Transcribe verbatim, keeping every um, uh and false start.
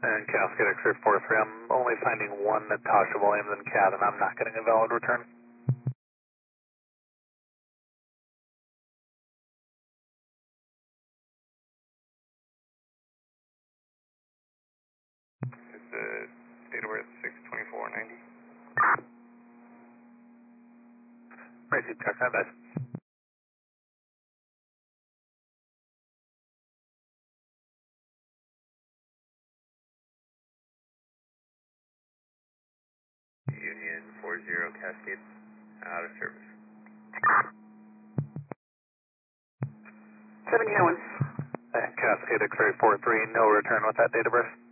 And Cascade X-ray four three, I'm only finding one Natasha Williams and Cat, and I'm not getting a valid return. Is the date of birth six twenty-four ninety? Right, you check that, guys. Union four zero Cascade, out of service. seventeen oh one. And Cascade X-ray four three, no return with that date of birth.